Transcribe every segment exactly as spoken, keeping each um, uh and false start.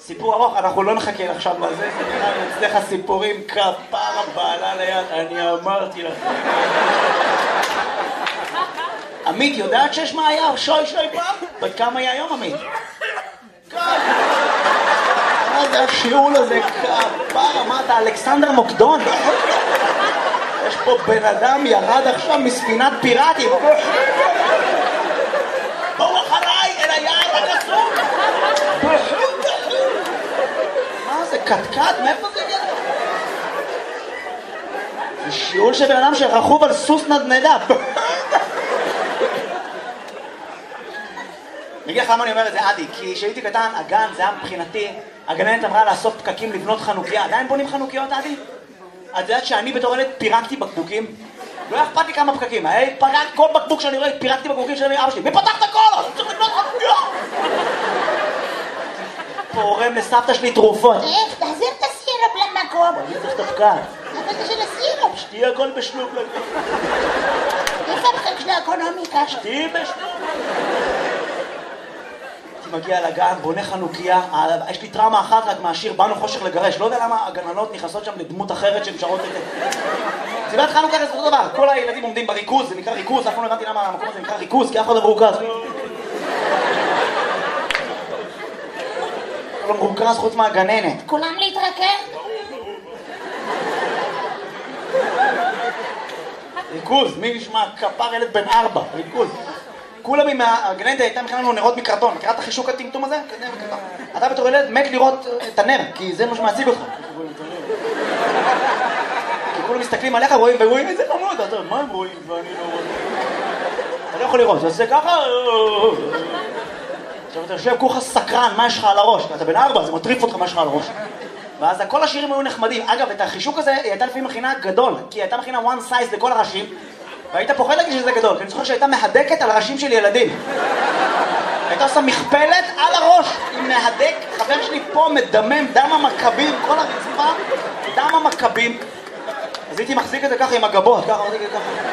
סיפור ארוך, אנחנו לא נחכה עכשיו לזה, זה נראה לי אצלך סיפורים כפרה בעלה ליד, אני אמרתי לך. עמית, יודעת שיש מה היה? שוי שוי פעם? בת כמה היה היום, עמית? מה זה השיעול הזה? כפרה, מה אתה, אלכסנדר מוקדון? יש פה בן אדם ירד עכשיו מספינת פיראטים. בואו אחריי אל היער הגסות. מה זה, קטקט? מאיפה זה יהיה? זה שיעול של בן אדם שרכוב על סוס נדנדה. אני אגיד לך למה אני אומר את זה, עדי, כי כשהייתי קטן, הגן, זה היה מבחינתי, הגננת אמרה לאסוף פקקים לבנות חנוכיה. עדיין בונים חנוכיות, עדי? את יודעת שאני בתור ילד פירקתי בקבוקים? לא אכפת לי כמה פקקים, פרק כל בקבוק שאני רואה, פירקתי בקבוקים של אבא שלי. מי פתח את הכל? אני צריך לבנות חנוכיה! פורם לסבתא שלי תרופות. איך, תחזיר את הסירופ למקום. אני צריך את הפקק. אבל זה של הסירופ. שתהיה הכל בשלוק. איפה הפקק של האקונומיקה? שתהיה בשלוק. הייתי מגיע לגן, בונה חנוכיה, יש לי טראומה אחת רק מהשיר באנו חושך לגרש. לא יודע למה הגננות נכנסות שם לדמות אחרת שהן שרות את זה. זה בית חנוכיה זה אותו דבר, כל הילדים עומדים בריכוז, זה נקרא ריכוז, אף פעם לא הבנתי למה המקום הזה נקרא ריכוז, כי אף אחד לא מרוכז. לא מרוכז חוץ מהגננת. כולם להתרכב? ריכוז, מי נשמע? כפר ילד בן ארבע, ריכוז. כולם עם הגננת הייתה מכאן לנו נרות מקרטון, מכירה את החישוק הטמטום הזה? אתה בתור ילד מת לראות את הנר, כי זה מה שמעציג אותך. כי כולם מסתכלים עליך ורואים איזה חמוד, אתה מה הם רואים ואני לא רואה? אתה לא יכול לראות, זה עושה ככה... עכשיו אתה יושב כולך סקרן, מה יש לך על הראש? אתה בן ארבע, זה מטריף אותך מה יש לך על הראש. ואז כל השירים היו נחמדים. אגב, את החישוק הזה היא הייתה לפעמים מכינה גדול, כי היא הייתה מכינה one size לכל הראשים, והיית פוחד להגיד שזה גדול, כי אני זוכר שהייתה מהדקת על הראשים של ילדים. הייתה עושה מכפלת על הראש, עם מהדק, חבר שלי פה מדמם, דם המכבים, כל הרצפה, דם המכבים. אז הייתי מחזיק את זה ככה עם הגבות, ככה, מחזיק את זה ככה.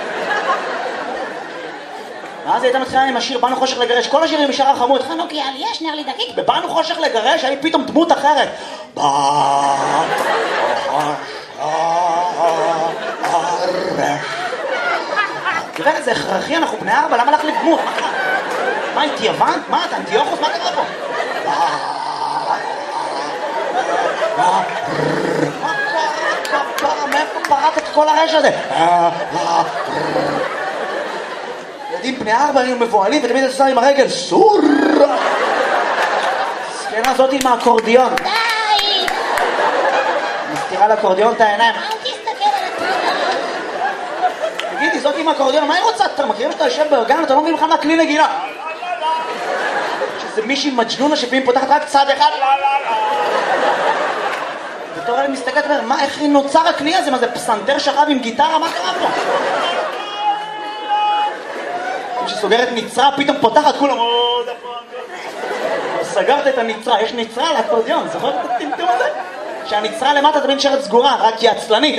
ואז היא הייתה מתחילה עם השיר באנו חושך לגרש, כל השירים משאר החמוד, חנוכיה, יש נר לי דקיק. בבאנו חושך לגרש, היה פתאום דמות אחרת. באנו חושך לגרש. תראה, זה הכרחי, אנחנו בני ארבע, למה לך לדמות? מה, התייוון? מה, אתה אנטיוכוס? מה קרה פה? מה קרה? כפרה, מאיפה פרט את כל הרש הזה? ילדים בני ארבע היו מבועלים ותמיד עושה עם הרגל סור! סקנה הזאת עם האקורדיון. די! מסתירה לאקורדיון את העיניים. אל תסתכל על התמונה. תגידי, זאת עם האקורדיון, מה היא רוצה? אתה מכירים שאתה יושב בגן, אתה לא מבין בכלל מה כלי נגינה. שזה מישהי מג'נונה שפעמים פותחת רק צד אחד. בתור אני מסתכלת ואומר, מה, איך נוצר הכלי הזה? מה זה פסנתר שכב עם גיטרה? מה קרה פה? שסוגרת נצרה, פתאום פותחת, כולם עוד הפעם. סגרת את הנצרה, יש נצרה על האקורדיון, זוכר את הטמטום הזה? שהנצרה למטה תמיד נשארת סגורה, רק היא עצלנית.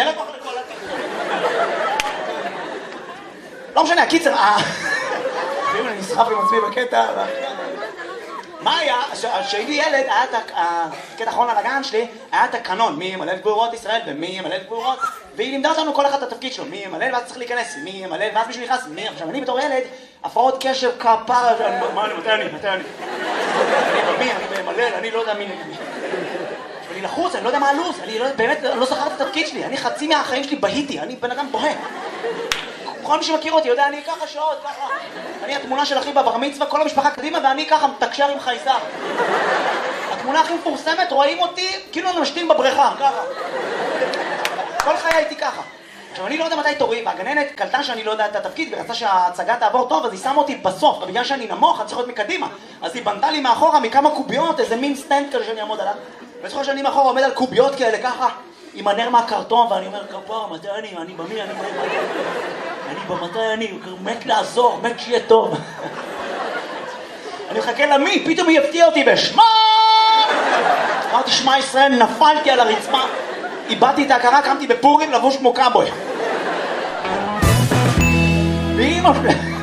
לא משנה, הקיצר, לפעמים אני נסחף עם עצמי בקטע. מה היה? כשהייתי ילד, היה את הקטע האחרון על הגן שלי, היה את הקנון, מי ימלל גבורות ישראל ומי ימלל גבורות, והיא לימדה אותנו כל אחד את התפקיד שלו, מי ימלל ואז צריך להיכנס, מי ימלל ואז מישהו נכנס, מי... עכשיו אני בתור ילד, הפרעות קשב כפרה, מה אני, מתי אני, מתי אני? אני במי, אני במלל, אני לא יודע מי... אני לחוץ, אני לא יודע מה הלו"ז, אני באמת לא זכרתי את התפקיד שלי, אני חצי מהחיים שלי בהיתי, אני בן אדם בוהה. כל מי שמכיר אותי יודע, אני ככה שעות, ככה. אני התמונה של אחי בבר מצווה, כל המשפחה קדימה, ואני ככה מתקשר עם חייזר. התמונה הכי מפורסמת, רואים אותי כאילו אני משתין בבריכה, ככה. כל חיי הייתי ככה. עכשיו, אני לא יודע מתי תורי, והגננת קלטה שאני לא יודע את התפקיד, ורצה שההצגה תעבור טוב, אז היא שמה אותי בסוף, ובגלל שאני נמוך, אני צריך להיות מקדימה. אז היא בנתה לי מאחורה מכמה קוביות, איזה מין סטנד כזה שאני אעמוד עליו. וזוכר שאני מאחורה עומד על קוביות כאלה, ככה, עם הנר מהקרטון, ואני אומר, כפרה, מתי אני? אני במי? אני במי? אני במתי אני? מת לעזור, מת שיהיה טוב. אני מחכה למי, פתאום היא הפתיעה אותי בשמה! אמרתי, שמע ישראל, נפלתי על הרצפה, איבדתי את ההכרה, קמתי בפורים לבוש כמו קאבוי. ואמא שלי...